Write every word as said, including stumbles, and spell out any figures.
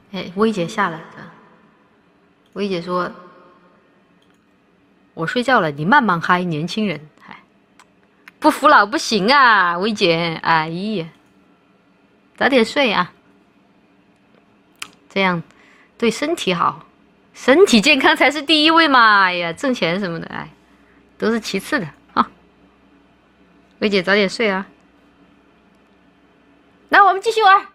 哎，薇姐下来了。薇姐说：“我睡觉了，你慢慢嗨，年轻人。”哎，不服老不行啊，薇姐。哎呀，早点睡啊，这样对身体好，身体健康才是第一位嘛。哎呀，挣钱什么的，哎，都是其次的啊。薇姐早点睡啊。那我们继续玩。